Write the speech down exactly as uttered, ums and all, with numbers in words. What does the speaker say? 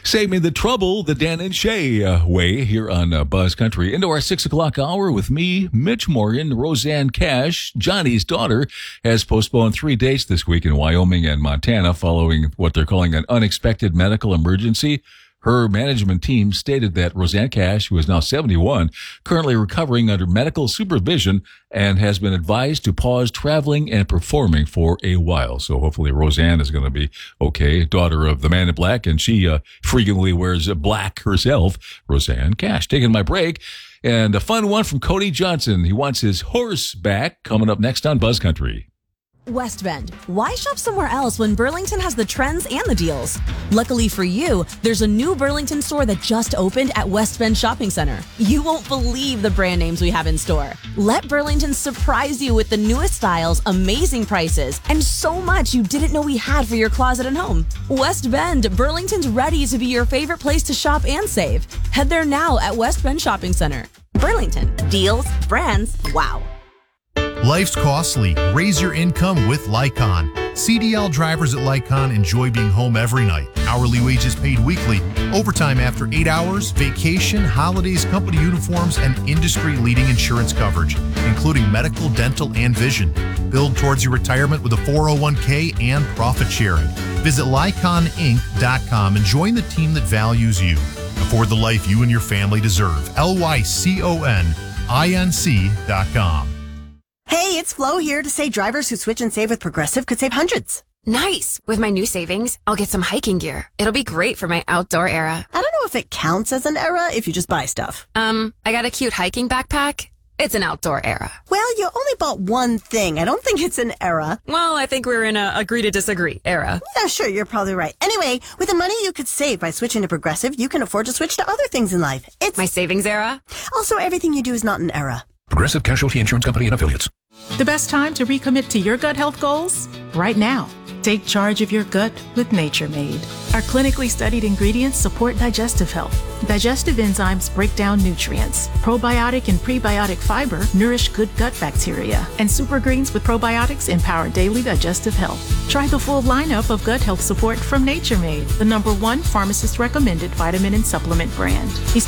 Save me the trouble, the Dan and Shay uh, way here on uh, Buzz Country. Into our six o'clock hour with me, Mitch Morgan. Roseanne Cash, Johnny's daughter, has postponed three dates this week in Wyoming and Montana following what they're calling an unexpected medical emergency. Her management team stated that Roseanne Cash, who is now seventy-one, currently recovering under medical supervision and has been advised to pause traveling and performing for a while. So hopefully Roseanne is going to be okay. Daughter of the man in black, and she uh, frequently wears black herself. Roseanne Cash. Taking my break. And a fun one from Cody Johnson. He wants his horse back. Coming up next on Buzz Country. West Bend. Why shop somewhere else when Burlington has the trends and the deals? Luckily for you, there's a new Burlington store that just opened at West Bend Shopping Center. You won't believe the brand names we have in store. Let Burlington surprise you with the newest styles, amazing prices, and so much you didn't know we had for your closet and home. West Bend, Burlington's ready to be your favorite place to shop and save. Head there now at West Bend Shopping Center. Burlington. Deals, brands, wow. Life's costly. Raise your income with Lycon. C D L drivers at Lycon enjoy being home every night. Hourly wages paid weekly, overtime after eight hours, vacation, holidays, company uniforms, and industry-leading insurance coverage, including medical, dental, and vision. Build towards your retirement with a four oh one k and profit sharing. Visit Lycon Inc dot com and join the team that values you. Afford the life you and your family deserve. L Y C O N I N C dot com. Hey, it's Flo here to say drivers who switch and save with Progressive could save hundreds. Nice. With my new savings, I'll get some hiking gear. It'll be great for my outdoor era. I don't know if it counts as an era if you just buy stuff. Um, I got a cute hiking backpack. It's an outdoor era. Well, you only bought one thing. I don't think it's an era. Well, I think we're in a agree to disagree era. Yeah, sure, you're probably right. Anyway, with the money you could save by switching to Progressive, you can afford to switch to other things in life. It's my savings era. Also, everything you do is not an era. Progressive Casualty Insurance Company and Affiliates. The best time to recommit to your gut health goals? Right now. Take charge of your gut with Nature Made. Our clinically studied ingredients support digestive health. Digestive enzymes break down nutrients. Probiotic and prebiotic fiber nourish good gut bacteria. And super greens with probiotics empower daily digestive health. Try the full lineup of gut health support from Nature Made, the number one pharmacist recommended vitamin and supplement brand. These